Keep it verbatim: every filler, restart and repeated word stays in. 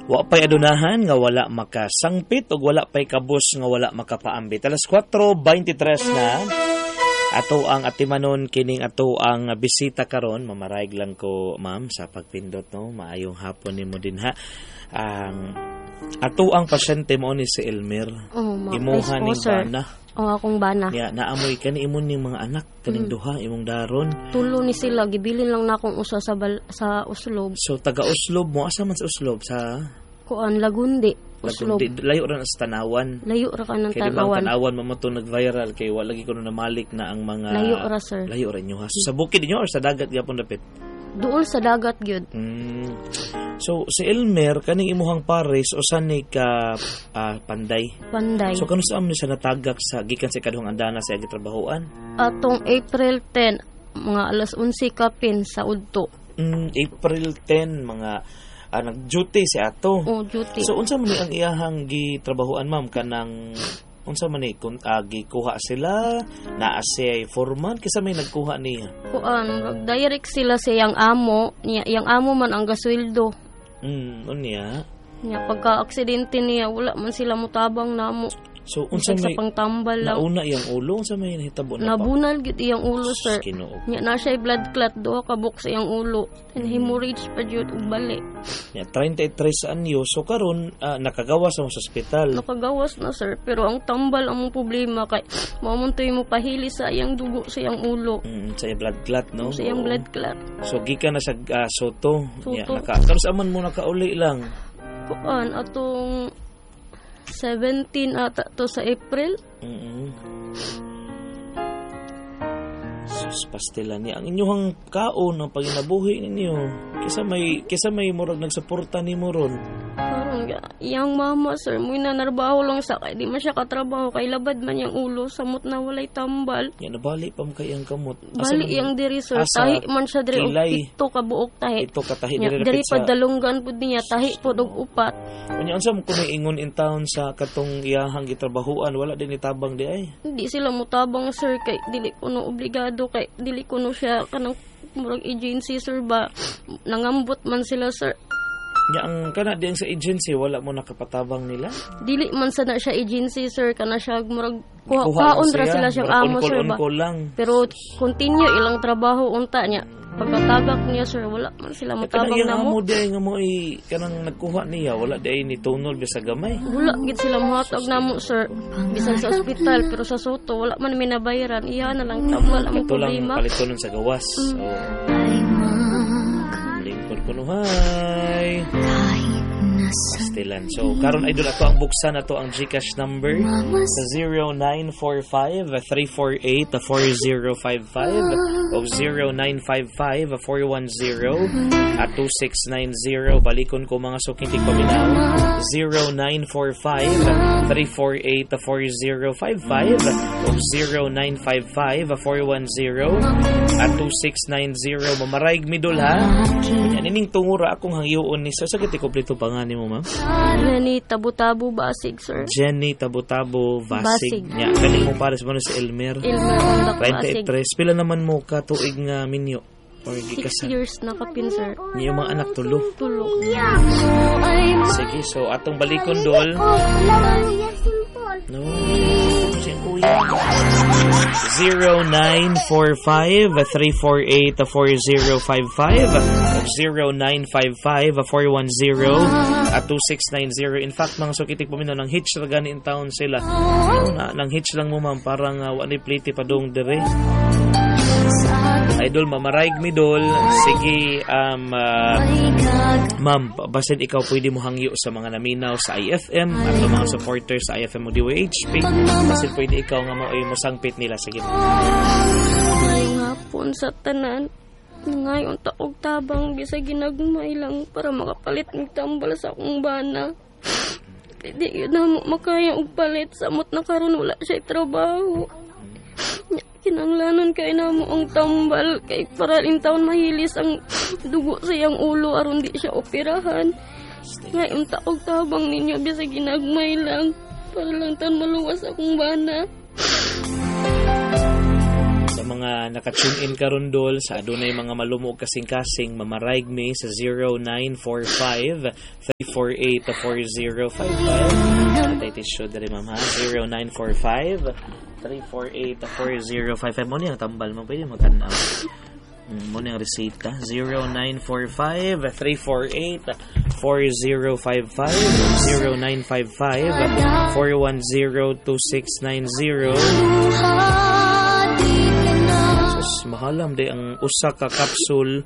Wa pay adunahan nga wala makasangpit ug wala pay kabus nga wala makapaambit. Alas kwatro beintitres na. Ato ang atimanon kining ato ang bisita karon. Mamarayg lang ko ma'am sa pagpindot no. Maayong hapon nimo din ha. Ang ato ang pasyente mo ni si Elmer. Oh, ma- Imuha Ay, ning oh, sir. bana. O akong bana. Ya, naamoy ka ni imon ning mga anak kaning Mm. duha imong daron. Tulo ni sila gibilin lang na akong usa sa bal- sa Uslob. So taga Uslob mo asa man sa Uslob sa Kuan Lagundi, Uslob. Lagundi, layo ra na sa Tanawan. Layo ra ka ng Kaya di ba ang Tanawan. Tanawan mamoto nag-viral kay wala lagi ko na namalik na ang mga Layo ra, sir. Layo ra nyo ha. So, sa bukid niyo or sa dagat gyapon dapit? Duol sa dagat gyud. Mm. So si Elmer kaning imuhang pares usan ni ka ah, panday. Panday. So kanu sa ni siya natagak sa gikan sa ikaduhang andana sa gitrabahoan? Atong April ten, mga alas onse kapin sa Udto. Mm, April ten mga ah, nag-duty si ato. O duty. So unsa man ni ang iyahang gitrabahoan ma'am kanang unsa man ni kun uh, gikuha sila naa siya foreman kisa may nagkuha niya? Kuan, direct sila sa yang amo, niya yang amo man ang gasweldo. Mm, unya. Nya pagka aksidente niya wala man sila mutabang namo. So unsa Sa may pangtambal lang. nauna iyang ulo unsa may nahitabo na pa? Nabunal gid iyang ulo, sir. Kinuog. Nya na siya blood clot duha ka buok sa iyang ulo. And hemorrhage pa jud ug bali. Ya, thirty-three anyo. So karon uh, nakagawas sa ospital. Nakagawas na, sir, pero ang tambal ang problema kay mamuntoy mo pahili sa iyang dugo sa iyang ulo. Mm, sa iyang blood clot no. Sa iyang Oo. blood clot. So gikan na sa uh, Soto. Soto. Ya, naka karon sa man mo nakauli lang. Kuan atong seventeen ata to sa April. Mm. Sus pastila ni ang inyong kaon ang paginabuhi ninyo. Kisa may kisa may murag nagsuporta nimo ron. Karon ga iyang mama, sir, muy na narbaho lang sa kay di man siya katrabaho kay labad man yang ulo samot na walay tambal. Ya nabali pa mo kay ang kamot. Bali man- iyang diri, sir, asa tahi man siya diri og kilay? pito ka buok tahi. Ito katahi Nya diri diri dapit sa. pa dalunggan pud niya tahi pud og upat. Unya unsa mo kuno ingon in town sa katong iyahang gitrabahuan wala din itabang di ay. Hindi sila mutabang, sir, kay dili ko no obligado kay dili ko no siya kanang murag agency, sir, ba nangambot man sila, sir. Nya ang kana diyan sa agency wala mo nakapatabang nila. Dili man sana siya agency, sir, kana siya murag Kuha kuha lang kaon ra siya, sila siyang murag amo, sir, ba. on-call lang. Pero continue ilang trabaho unta niya. Pagkatagak niya, sir, wala man sila Eh, kanang mutabang iyang namo. amo di ay nga mo ay kanang nagkuha niya wala di ay ni tunol sa gamay. Wala gid sila muhatag namo, sir. Bisan sa ospital pero sa Soto wala man minabayaran. Iya na lang tambal ang Ito lang problema. palitonon sa gawas. Mm. So, lingkod ko no hay. Pastilan. So, karon idol ato ang buksan ato ang GCash number sa zero nine four five, three four eight, four zero five five o zero nine five five, four one zero at two six nine zero. Balikon ko mga sukintig paminaw. zero nine four five, three four eight, four zero five five o zero nine five five, four one zero at two six nine zero. Mamaraig midol ha. Yan ining tungura akong hangyoon ni sa sagiti kompleto pangalan mo, ma'am. Jenny Tabu-Tabu Basig, sir. Jenny Tabu-Tabu Basig. Basig. Ya, kaning mo pares mo si Elmer. Ilmer Ondak Basig. thirty-three. Pila naman mo ka tuig nga minyo? Or Six gikasal? years na kapin, sir. Niyo mga anak tulo. Tulog. Sige, so atong balikon dol. No. Siyang kuya. zero nine four five, three four eight, four zero five five o zero nine five five, four one zero at two six nine zero. In fact, mga sukitik po minno, nang hitch ra gani in town sila. No, na, nang hitch lang mo, ma'am. Parang uh, wani pliti pa dong dire. Idol, mamaraig mi dol. Sige, um, uh, ma'am, basin ikaw pwede mo hangyo sa mga naminaw sa I F M at mga supporters sa I F M o D O H P. Basin pwede ikaw nga mo ay musangpit nila. Sige. Ngayong hapon sa tanan. Ngayon taog tabang bisa ginagmay lang para makapalit ng tambal sa akong bana. Hindi yun na mo makaya og palit samot na karon wala siya trabaho. Kinanglanon kay namo ang tambal kay para in taon mahilis ang dugo sa iyang ulo aron di siya operahan. Ngayon taog tabang ninyo bisa ginagmay lang para lang tan maluwas akong bana. Sa mga naka-tune in karon dol sa adunay mga malumog kasing-kasing mamaraig mi sa zero nine four five, three four four eight, four zero five five. Atay tissue dali ma'am ha. zero nine four five, three four eight, four zero five five. Mo niyang tambal mo. Pwede mo tanaw. Mo niyang resita. zero nine four five, three four eight, four zero five five. zero nine five five, four one zero, two six nine zero. Sus, mahalam day ang usa ka capsule